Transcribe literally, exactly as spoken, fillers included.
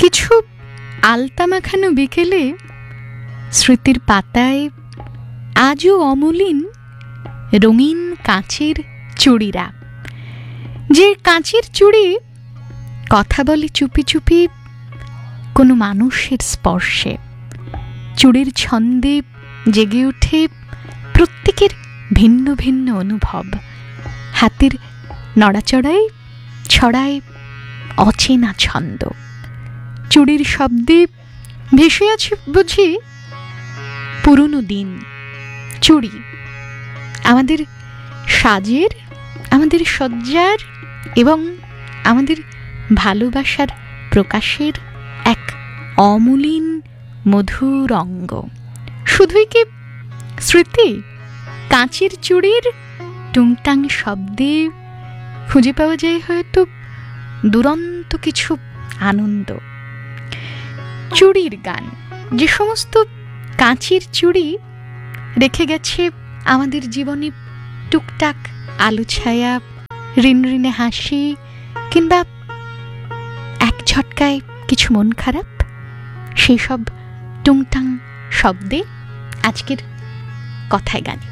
কিছু আলতা মাখানো বিকেলে স্মৃতির পাতায় আজও অমলিন রঙিন কাঁচের চুড়িরা, যে কাঁচের চুড়ি কথা বলে চুপি চুপি কোনো মানুষের স্পর্শে। চুড়ির ছন্দে জেগে ওঠে প্রত্যেকের ভিন্ন ভিন্ন অনুভব। হাতের নড়াচড়ায় ছড়ায় অচেনা ছন্দ। চুড়ির শব্দে ভেসে আছে বুঝি পুরনো দিন। চুড়ি আমাদের সাজের, আমাদের সজ্জার এবং আমাদের ভালোবাসার প্রকাশের এক অমলিন মধুর অঙ্গ। শুধুই কি স্মৃতি? কাঁচের চুড়ির টুংটাং শব্দে খুঁজে পাওয়া যায় হয়তো দুরন্ত কিছু আনন্দ। চুড়ির গান, যে সমস্ত কাঁচের চুড়ি রেখে গেছে আমাদের জীবনে টুকটাক আলো ছায়া, ঋণঋণে হাসি, কিংবা এক ঝটকায় কিছু মন খারাপ, সেই সব টুংটাং শব্দে আজকের কথায় গানে।